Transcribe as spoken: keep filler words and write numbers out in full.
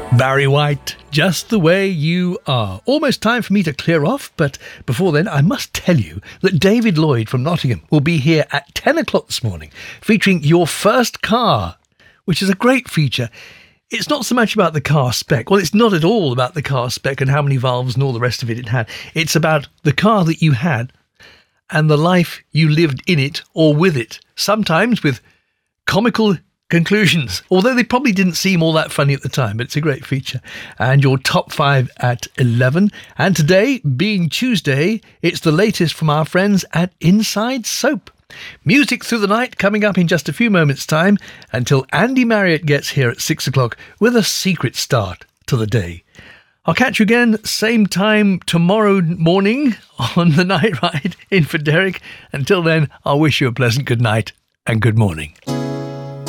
Barry White, Just the Way You Are. Almost time for me to clear off, but before then, I must tell you that David Lloyd from Nottingham will be here at ten o'clock this morning, featuring Your First Car, which is a great feature. It's not so much about the car spec. Well, it's not at all about the car spec and how many valves and all the rest of it it had. It's about the car that you had and the life you lived in it or with it, sometimes with comical conclusions, although they probably didn't seem all that funny at the time, but it's a great feature. And your top five at eleven. And today, being Tuesday, it's the latest from our friends at Inside Soap. Music Through the Night coming up in just a few moments' time until Andy Marriott gets here at six o'clock with a secret start to the day. I'll catch you again same time tomorrow morning on the Night Ride in for Derek. Until then, I'll wish you a pleasant good night and good morning.